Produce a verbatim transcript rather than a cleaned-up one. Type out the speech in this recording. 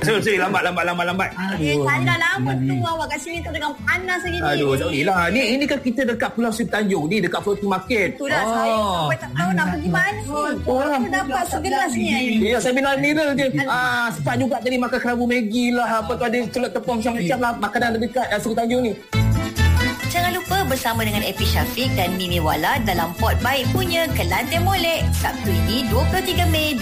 Sorry, sorry, lambat, lambat, lambat, lambat. Eh, saya dah lama tu awak kat sini tu dengan panas lagi ni. Aduh, tak boleh lah. Ni, ini kan kita dekat Pulau Sri Tanjung ni, dekat floating market. Itulah oh. saya sampai tak tahu nak pergi mana ni. Oh, aku dapat segelas ni air. Ya, saya minum mineral je. Ah, sempat juga tadi makan kerabu Maggi lah. Apa tu ada celup tepung macam-macam lah. Makanan dekat uh, Sri Tanjung ni. Jangan lupa bersama dengan Epi Syafiq dan Mimi Wala dalam Pot Baik punya Kelantan Molek. Sabtu ini dua puluh tiga Mei